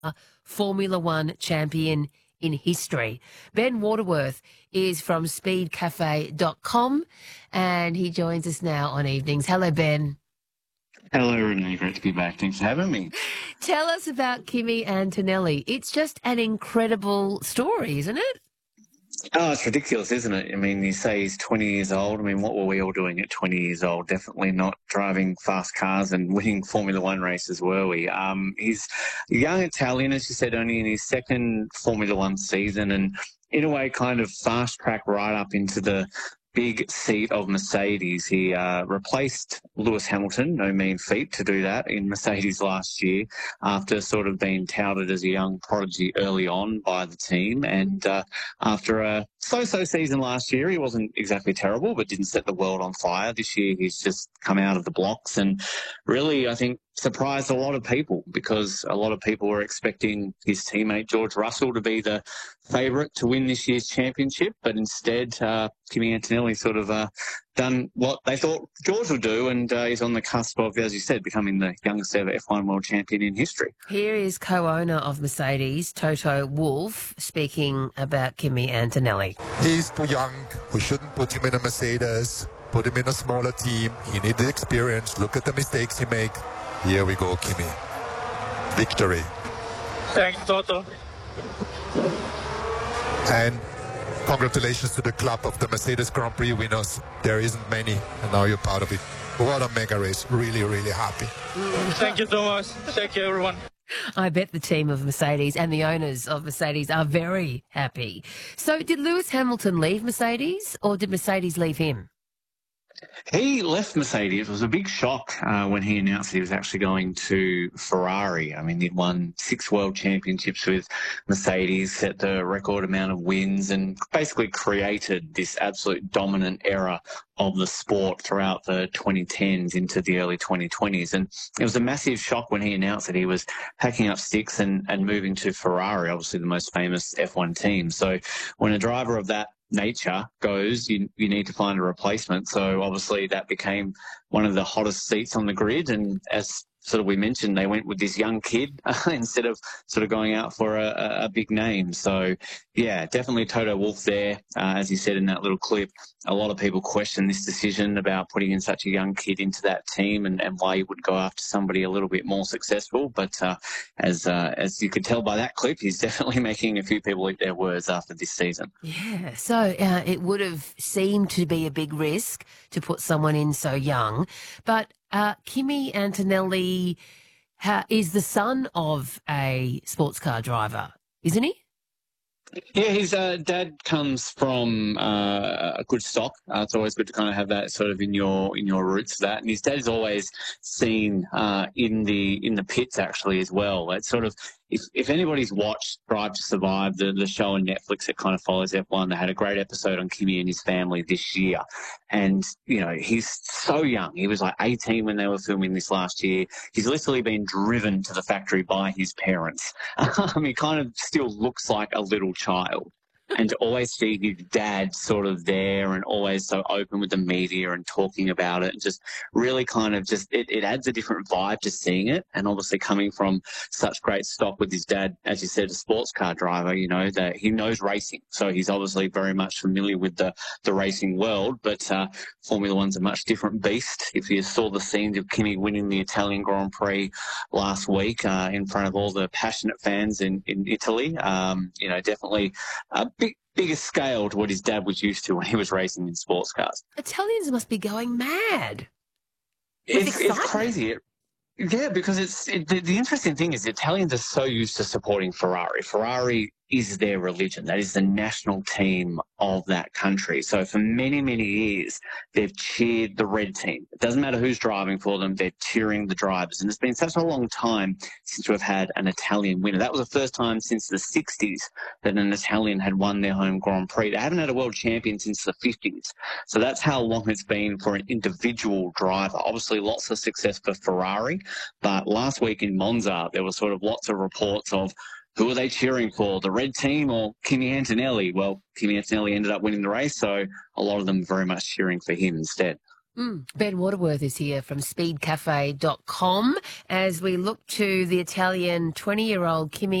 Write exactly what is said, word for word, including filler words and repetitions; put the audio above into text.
Formula One champion in history. Ben Waterworth is from speed cafe dot com and he joins us now on evenings. Hello, Ben. Hello, Renee. Great to be back. Thanks for having me. Tell us about Kimi Antonelli. It's just an incredible story, isn't it? Oh, it's ridiculous, isn't it? I mean, you say he's twenty years old. I mean, what were we all doing at twenty years old? Definitely not driving fast cars and winning Formula One races, were we? Um, he's a young Italian, as you said, only in his second Formula One season, and in a way kind of fast track right up into the big seat of Mercedes. He uh, replaced Lewis Hamilton, no mean feat to do that, in Mercedes last year after sort of being touted as a young prodigy early on by the team. And uh, after a so-so season last year, he wasn't exactly terrible, but didn't set the world on fire. This year, he's just come out of the blocks and really, I think, surprised a lot of people because a lot of people were expecting his teammate George Russell to be the favourite to win this year's championship, but instead uh, Kimi Antonelli sort of uh, done what they thought George would do, and uh, he's on the cusp of, as you said, becoming the youngest ever F one world champion in history. Here is co-owner of Mercedes, Toto Wolff, speaking about Kimi Antonelli. He's too young. We shouldn't put him in a Mercedes, put him in a smaller team. He needs the experience. Look at the mistakes he makes. Here we go, Kimi. Victory. Thanks, Toto. And congratulations to the club of the Mercedes Grand Prix winners. There isn't many, and now you're part of it. What a mega race. Really, really happy. Thank you so much. Thank you, everyone. I bet the team of Mercedes and the owners of Mercedes are very happy. So did Lewis Hamilton leave Mercedes or did Mercedes leave him? He left Mercedes. It was a big shock uh, when he announced that he was actually going to Ferrari. I mean, he'd won six world championships with Mercedes, set the record amount of wins, and basically created this absolute dominant era of the sport throughout the twenty tens into the early twenty twenties. And it was a massive shock when he announced that he was packing up sticks and, and moving to Ferrari, obviously the most famous F one team. So when a driver of that nature goes, you you need to find a replacement. So obviously that became one of the hottest seats on the grid. And as sort of we mentioned, they went with this young kid instead of sort of going out for a, a big name. So yeah, definitely Toto Wolff there. Uh, as you said in that little clip, a lot of people question this decision about putting in such a young kid into that team and, and why you would go after somebody a little bit more successful. But uh, as uh, as you could tell by that clip, he's definitely making a few people eat their words after this season. Yeah, so uh, it would have seemed to be a big risk to put someone in so young. But uh, Kimi Antonelli ha- is the son of a sports car driver, isn't he? Yeah, his uh, dad comes from uh, a good stock. Uh, it's always good to kind of have that sort of in your in your roots for that. And his dad is always seen uh, in the in the pits actually as well. It's sort of if if anybody's watched Drive to Survive, the the show on Netflix that kind of follows F one, they had a great episode on Kimi and his family this year. And you know he's so young. He was like eighteen when they were filming this last year. He's literally been driven to the factory by his parents. Um, he kind of still looks like a little child. And to always see his dad sort of there and always so open with the media and talking about it and just really kind of just, it, it adds a different vibe to seeing it. And obviously coming from such great stock with his dad, as you said, a sports car driver, you know, that he knows racing. So he's obviously very much familiar with the, the racing world, but uh, Formula One's a much different beast. If you saw the scenes of Kimi winning the Italian Grand Prix last week uh, in front of all the passionate fans in, in Italy, um, you know, definitely a big, bigger scale to what his dad was used to when he was racing in sports cars. Italians must be going mad. It's, it's crazy. It, yeah, because it's it, the, the interesting thing is the Italians are so used to supporting Ferrari. Ferrari is their religion. That is the national team of that country. So for many, many years, they've cheered the red team. It doesn't matter who's driving for them, they're cheering the drivers. And it's been such a long time since we've had an Italian winner. That was the first time since the sixties that an Italian had won their home Grand Prix. They haven't had a world champion since the fifties. So that's how long it's been for an individual driver. Obviously, lots of success for Ferrari. But last week in Monza, there was sort of lots of reports of who are they cheering for, the red team or Kimi Antonelli? Well, Kimi Antonelli ended up winning the race, so a lot of them very much cheering for him instead. Mm. Ben Waterworth is here from speed cafe dot com as we look to the Italian twenty-year-old Kimi